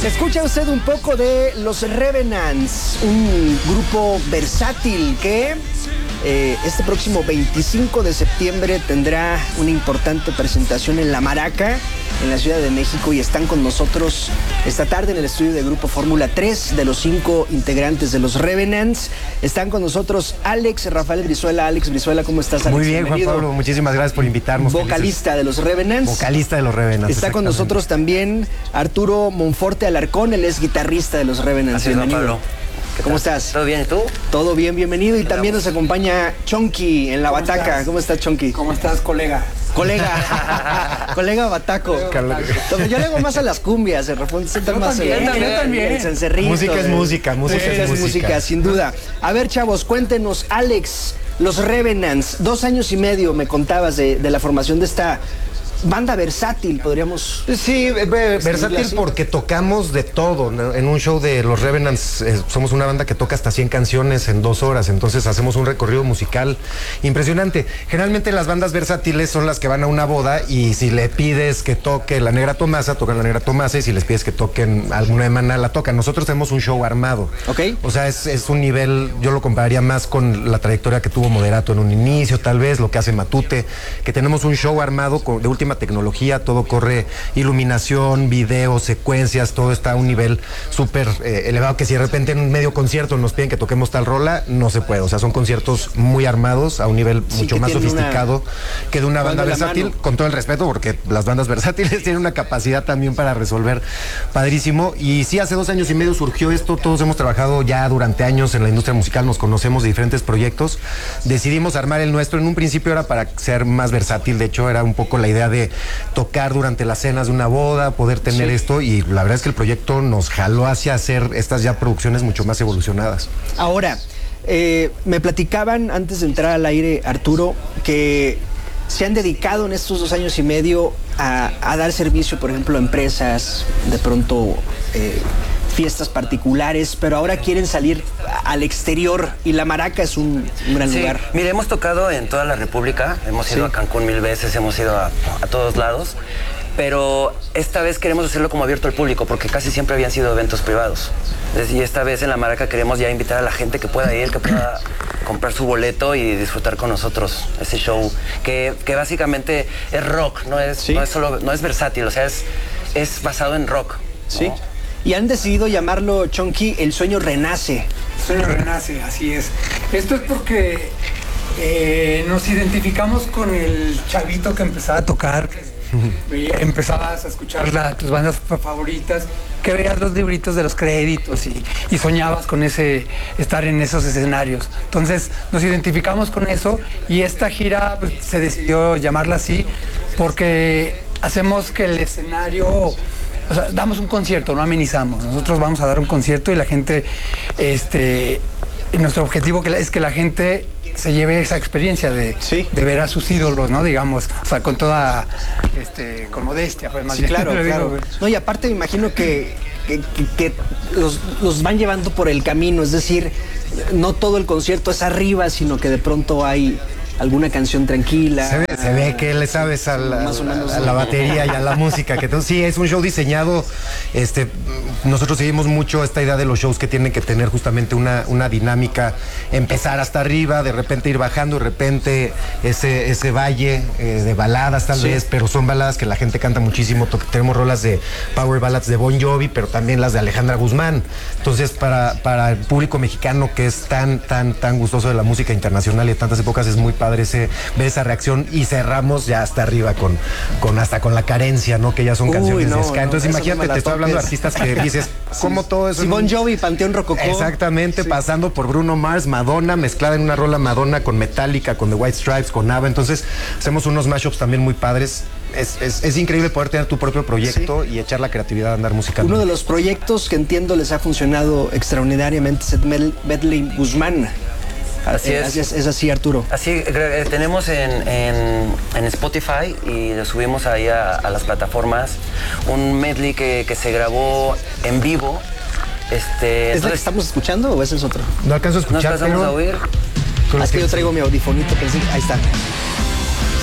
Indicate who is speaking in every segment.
Speaker 1: Escucha usted un poco de Los Revenants, un grupo versátil que este próximo 25 de septiembre tendrá una importante presentación en La Maraca, en la Ciudad de México, y están con nosotros esta tarde en el estudio de Grupo Fórmula 3. De los 5 integrantes de Los Revenants están con nosotros Alex Rafael Brizuela. Alex Brizuela, ¿cómo estás, Alex?
Speaker 2: Muy bien,
Speaker 1: bienvenido.
Speaker 2: Juan Pablo, muchísimas gracias por invitarnos.
Speaker 1: Vocalista de Los Revenants.
Speaker 2: Vocalista de Los Revenants.
Speaker 1: Está con nosotros también Arturo Monforte Alarcón, él es guitarrista de Los Revenants.
Speaker 3: Así es, Juan Pablo.
Speaker 1: ¿Cómo estás?
Speaker 3: ¿Todo bien? ¿Y tú?
Speaker 1: Todo bien, bienvenido. Y también nos acompaña Chonky en la bataca. ¿Cómo estás, Chonky?
Speaker 4: ¿Cómo estás, colega?
Speaker 1: Colega Bataco. Yo le hago más a las cumbias, el refón se más
Speaker 4: yo también.
Speaker 1: el cencerrito.
Speaker 2: Música es música,
Speaker 1: sin duda. A ver, chavos, cuéntenos, Alex, Los Revenants, 2 años y medio me contabas de la formación de esta banda versátil, podríamos...
Speaker 2: Sí, versátil porque tocamos de todo, ¿no? En un show de Los Revenants somos una banda que toca hasta 100 canciones en 2 horas, entonces hacemos un recorrido musical impresionante. Generalmente las bandas versátiles son las que van a una boda y si le pides que toque La Negra Tomasa, tocan La Negra Tomasa, y si les pides que toquen alguna de Maná, la tocan. Nosotros tenemos un show armado.
Speaker 1: Ok.
Speaker 2: O sea, es un nivel, yo lo compararía más con la trayectoria que tuvo Moderato en un inicio, tal vez, lo que hace Matute, que tenemos un show armado de última tecnología, todo corre, iluminación, video, secuencias, todo está a un nivel súper elevado, que si de repente en un medio concierto nos piden que toquemos tal rola, no se puede. O sea, son conciertos muy armados, a un nivel mucho más sofisticado que de una banda versátil, con todo el respeto, porque las bandas versátiles tienen una capacidad también para resolver padrísimo. Y sí, hace 2 años y medio surgió esto, todos hemos trabajado ya durante años en la industria musical, nos conocemos de diferentes proyectos, decidimos armar el nuestro. En un principio era para ser más versátil, de hecho era un poco la idea de tocar durante las cenas de una boda, poder tener esto, y la verdad es que el proyecto nos jaló hacia hacer estas ya producciones mucho más evolucionadas.
Speaker 1: Ahora, me platicaban antes de entrar al aire, Arturo, que se han dedicado en estos 2 años y medio a dar servicio, por ejemplo, a empresas, de pronto fiestas particulares, pero ahora quieren salir al exterior y La Maraca es un gran lugar.
Speaker 3: Mire, hemos tocado en toda la República, hemos ido a Cancún 1000 veces, hemos ido a todos lados, pero esta vez queremos hacerlo como abierto al público, porque casi siempre habían sido eventos privados. Y esta vez en La Maraca queremos ya invitar a la gente que pueda ir, que pueda comprar su boleto y disfrutar con nosotros ese show, que básicamente es rock, no es versátil, o sea, es basado en rock, ¿no?
Speaker 1: Sí. Y han decidido llamarlo, Chonky, El Sueño Renace.
Speaker 4: El Sueño Renace, así es. Esto es porque nos identificamos con el chavito que empezaba a tocar, empezabas a escuchar tus bandas favoritas, que veías los libritos de los créditos y soñabas con estar en esos escenarios. Entonces nos identificamos con eso, y esta gira pues, se decidió llamarla así porque hacemos que el escenario... O sea, damos un concierto, no amenizamos. Nosotros vamos a dar un concierto y la gente, nuestro objetivo es que la gente se lleve esa experiencia de ver a sus ídolos, ¿no? Digamos, o sea, con toda, con modestia, pues más bien.
Speaker 1: Claro. No, y aparte me imagino que los van llevando por el camino, es decir, no todo el concierto es arriba, sino que de pronto hay alguna canción tranquila.
Speaker 2: Se ve que le sabes a la batería y a la música. Sí, es un show diseñado. Nosotros seguimos mucho esta idea de los shows que tienen que tener justamente una dinámica. Empezar hasta arriba, de repente ir bajando, de repente ese valle de baladas tal vez, pero son baladas que la gente canta muchísimo. Tenemos rolas de power ballads de Bon Jovi, pero también las de Alejandra Guzmán. Entonces, para el público mexicano que es tan gustoso de la música internacional y de tantas épocas, es muy padre ver esa reacción, y cerramos ya hasta arriba hasta con La Carencia, ¿no? Que ya son canciones de ska. Entonces imagínate, te estoy hablando de artistas que dices, ¿cómo todo eso?
Speaker 1: Bon Jovi, Panteón Rococó.
Speaker 2: Exactamente, pasando por Bruno Mars, Madonna, mezclada en una rola Madonna con Metallica, con The White Stripes, con ABBA. Entonces hacemos unos mashups también muy padres. Es increíble poder tener tu propio proyecto y echar la creatividad a andar musicalmente.
Speaker 1: Uno de los proyectos que entiendo les ha funcionado extraordinariamente es Medley Guzmán.
Speaker 3: Así es.
Speaker 1: Es así, Arturo.
Speaker 3: Así, tenemos en Spotify, y lo subimos ahí a las plataformas, un medley que se grabó en vivo.
Speaker 1: ¿Es la que estamos escuchando o ese es otro?
Speaker 2: No alcanzo a escuchar.
Speaker 3: ¿No alcanzamos a oír?
Speaker 1: Es que yo traigo mi audifonito, ahí está.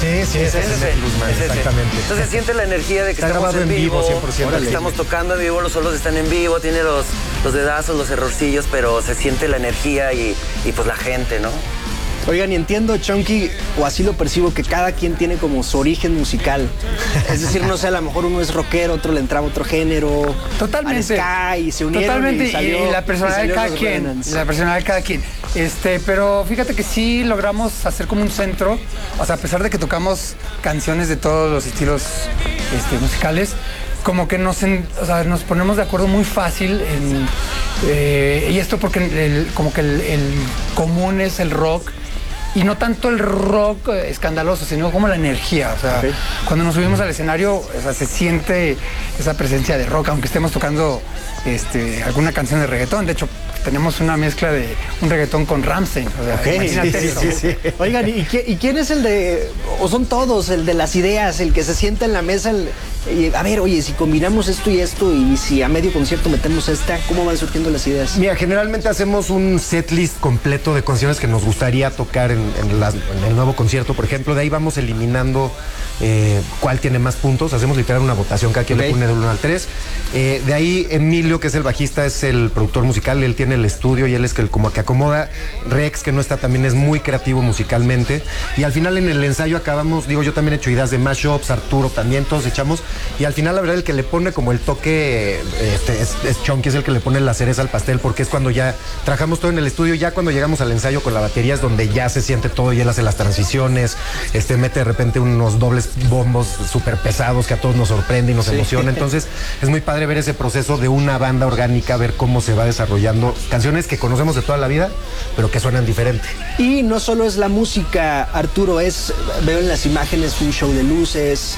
Speaker 2: Sí, ese es el Guzmán,
Speaker 3: es ese.
Speaker 2: exactamente.
Speaker 3: Entonces siente la energía de que
Speaker 2: Está
Speaker 3: estamos
Speaker 2: grabado
Speaker 3: en vivo,
Speaker 2: 100%.
Speaker 3: de que estamos tocando en vivo, los solos están en vivo, tiene los dedazos, los errorcillos, pero se siente la energía y pues la gente, ¿no?
Speaker 1: Oigan, y entiendo, Chonky, o así lo percibo, que cada quien tiene como su origen musical. Es decir, no sé, a lo mejor uno es rockero, otro le entraba otro género.
Speaker 4: Totalmente.
Speaker 1: Al ska, y se unieron.
Speaker 4: Totalmente,
Speaker 1: y, salió,
Speaker 4: y la personalidad de cada quien. La personalidad de cada quien. Pero fíjate que sí logramos hacer como un centro. O sea, a pesar de que tocamos canciones de todos los estilos musicales, como que nos ponemos de acuerdo muy fácil y esto porque como que el común es el rock. Y no tanto el rock escandaloso, sino como la energía. O sea, cuando nos subimos al escenario, o sea, se siente esa presencia de rock, aunque estemos tocando alguna canción de reggaetón. De hecho, tenemos una mezcla de un reggaetón con Rammstein. O sea, imagínate eso.
Speaker 1: Sí. Oigan, ¿y quién es el de, o son todos, el de las ideas, el que se sienta en la mesa, a ver, oye, si combinamos esto y si a medio concierto metemos esta, ¿cómo van surgiendo las ideas?
Speaker 2: Mira, generalmente hacemos un setlist completo de canciones que nos gustaría tocar en el nuevo concierto, por ejemplo. De ahí vamos eliminando cuál tiene más puntos. Hacemos literal una votación, cada quien le pone del 1 al 3. De ahí Emilio, que es el bajista, es el productor musical, él tiene el estudio y él es el como que acomoda. Rex, que no está, también es muy creativo musicalmente. Y al final en el ensayo acabamos, digo, yo también he hecho ideas de mashups, Arturo también, todos echamos. Y al final, la verdad, el que le pone como el toque es Chonky, es el que le pone la cereza al pastel, porque es cuando ya trabajamos todo en el estudio. Ya cuando llegamos al ensayo con la batería es donde ya se siente todo y él hace las transiciones, mete de repente unos dobles bombos súper pesados que a todos nos sorprende y nos emociona. Entonces es muy padre ver ese proceso de una banda orgánica, ver cómo se va desarrollando canciones que conocemos de toda la vida, pero que suenan diferente.
Speaker 1: Y no solo es la música, Arturo, veo en las imágenes un show de luces,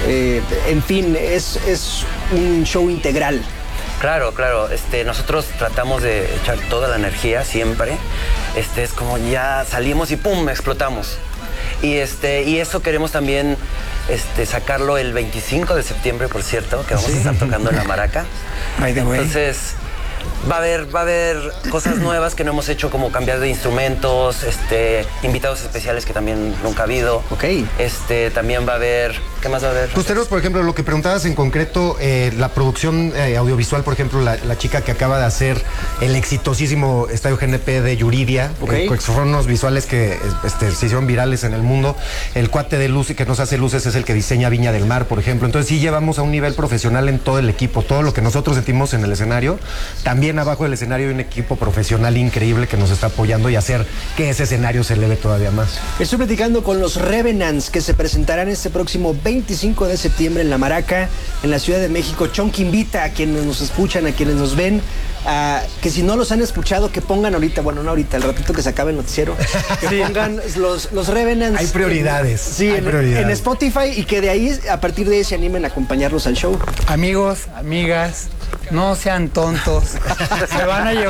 Speaker 1: en fin, es un show integral.
Speaker 3: Claro. Nosotros tratamos de echar toda la energía siempre. Es como ya salimos y ¡pum!, explotamos. Y eso queremos también sacarlo el 25 de septiembre, por cierto, que vamos a estar tocando en la Maraca. Entonces va a haber cosas nuevas que no hemos hecho, como cambiar de instrumentos, invitados especiales que también nunca ha habido. También va a haber, ¿qué más va a haber?
Speaker 2: Pues tenemos, por ejemplo, lo que preguntabas en concreto, la producción audiovisual, por ejemplo, la chica que acaba de hacer el exitosísimo Estadio GNP de Yuridia, fueron unos visuales que se hicieron virales en el mundo. El cuate de luz que nos hace luces es el que diseña Viña del Mar, por ejemplo. Entonces sí llevamos a un nivel profesional en todo el equipo, todo lo que nosotros sentimos en el escenario. También abajo del escenario hay un equipo profesional increíble que nos está apoyando y hacer que ese escenario se eleve todavía más.
Speaker 1: Estoy platicando con los Revenants, que se presentarán este próximo 25 de septiembre en La Maraca, en la Ciudad de México. Chonky invita a quienes nos escuchan, a quienes nos ven, que si no los han escuchado, que pongan ahorita, bueno, no ahorita, el ratito que se acabe el noticiero, que pongan los Revenants.
Speaker 2: Hay prioridades.
Speaker 1: En Spotify, y que de ahí, a partir de ahí, se animen a acompañarlos al show.
Speaker 4: Amigos, amigas, no sean tontos. Se van a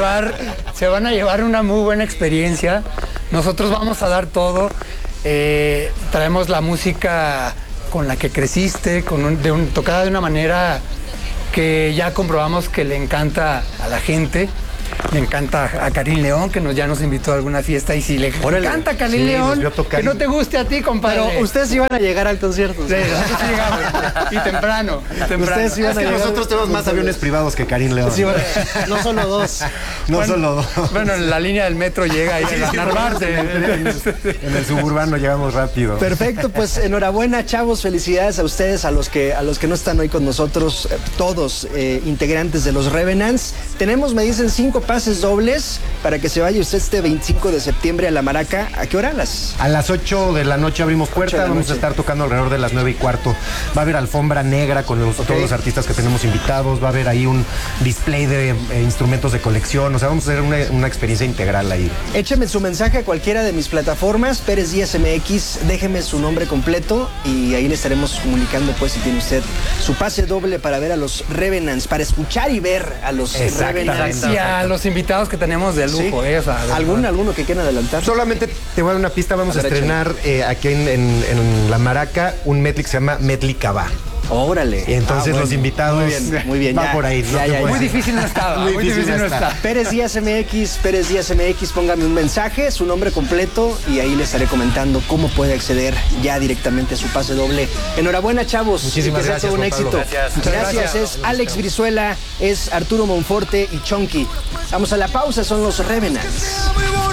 Speaker 4: llevar una muy buena experiencia. Nosotros vamos a dar todo. Traemos la música con la que creciste, tocada de una manera que ya comprobamos que le encanta a la gente. Le encanta a Karim León, que ya nos invitó a alguna fiesta, y si le encanta a Karim León, que no te guste a ti, compadre.
Speaker 1: Pero ustedes iban a llegar al concierto.
Speaker 4: Sí, nosotros llegamos. Y temprano.
Speaker 1: Ustedes iban a llegar.
Speaker 2: Nosotros tenemos más aviones privados que Karim León.
Speaker 1: Sí, bueno, no solo dos.
Speaker 2: Solo dos.
Speaker 4: Bueno, la línea del metro llega ahí en Narvarte.
Speaker 2: En el suburbano llegamos rápido.
Speaker 1: Perfecto, pues enhorabuena, chavos, felicidades a ustedes, a los que no están hoy con nosotros, todos integrantes de los Revenants. Tenemos, me dicen, 5 pases dobles para que se vaya usted este 25 de septiembre a La Maraca. ¿A qué hora?
Speaker 2: A las 8 de la noche abrimos puerta. Vamos a estar tocando alrededor de las 9:15. Va a haber alfombra negra con todos los artistas que tenemos invitados. Va a haber ahí un display de instrumentos de colección. O sea, vamos a hacer una experiencia integral ahí.
Speaker 1: Écheme su mensaje a cualquiera de mis plataformas, Pérez Díaz MX, déjeme su nombre completo y ahí le estaremos comunicando, pues, si tiene usted su pase doble para ver a los Revenants, para escuchar y ver a los Revenants.
Speaker 4: Y a los invitados que tenemos de lujo.
Speaker 1: Sí. ¿Alguno que quieran adelantar?
Speaker 2: Solamente te voy a dar una pista. Vamos a estrenar aquí en La Maraca un medley que se llama Medley Cabá.
Speaker 1: Órale.
Speaker 2: Y entonces
Speaker 1: bueno.
Speaker 2: los invitados
Speaker 1: Muy bien.
Speaker 2: van
Speaker 1: Ya,
Speaker 2: por ahí.
Speaker 1: ya, ya,
Speaker 4: Muy
Speaker 1: ya.
Speaker 4: difícil no estaba.
Speaker 2: Muy difícil no está.
Speaker 1: Pérez Díaz MX, póngame un mensaje, su nombre completo y ahí le estaré comentando cómo puede acceder ya directamente a su pase doble. Enhorabuena, chavos.
Speaker 2: Muchísimas
Speaker 1: que sea
Speaker 2: gracias,
Speaker 1: todo un
Speaker 2: Juan Pablo.
Speaker 1: éxito.
Speaker 3: Gracias.
Speaker 4: Muchas
Speaker 1: Gracias.
Speaker 4: gracias.
Speaker 1: Es Alex Brizuela, es Arturo Monforte y Chonky. Vamos a la pausa, son los Revenants.